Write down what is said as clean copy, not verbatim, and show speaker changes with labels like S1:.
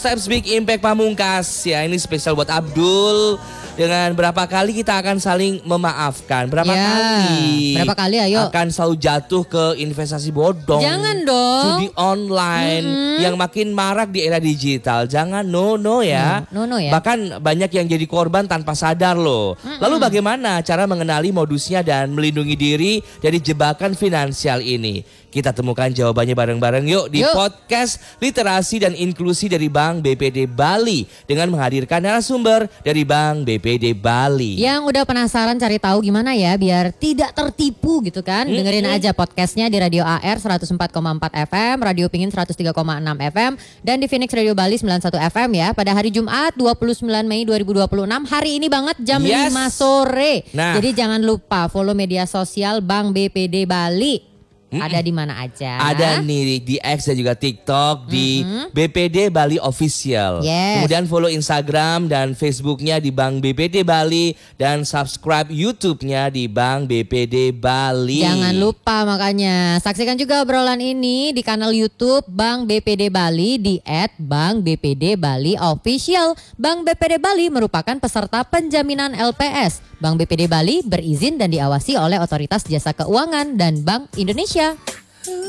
S1: Steps Big Impact Pamungkas ya, ini spesial buat Abdul. Dengan berapa kali kita akan saling memaafkan? Berapa kali?
S2: Berapa kali ayo?
S1: Akan selalu jatuh ke investasi bodong.
S2: Jangan dong.
S1: Judi online yang makin marak di era digital. Jangan no ya.
S2: No ya.
S1: Bahkan banyak yang jadi korban tanpa sadar loh. Lalu bagaimana cara mengenali modusnya dan melindungi diri dari jebakan finansial ini? Kita temukan jawabannya bareng-bareng yuk di podcast Literasi dan Inklusi dari Bank BPD Bali dengan menghadirkan narasumber dari Bank BPD Bali.
S2: Yang udah penasaran cari tahu gimana ya biar tidak tertipu gitu kan. Dengerin aja podcastnya di Radio AR 104,4 FM, Radio Pingin 103,6 FM, dan di Phoenix Radio Bali 91 FM ya. Pada hari Jumat 29 Mei 2026, hari ini banget jam 5 sore.
S1: Nah.
S2: Jadi jangan lupa follow media sosial Bank BPD Bali. Ada di mana aja?
S1: Ada nih di X dan juga TikTok di BPD Bali Official. Kemudian follow Instagram dan Facebooknya di Bank BPD Bali dan subscribe YouTube-nya di Bank BPD Bali.
S2: Jangan lupa makanya saksikan juga obrolan ini di kanal YouTube Bank BPD Bali di @BankBPD Bali Official. Bank BPD Bali merupakan peserta penjaminan LPS. Bank BPD Bali berizin dan diawasi oleh Otoritas Jasa Keuangan dan Bank Indonesia.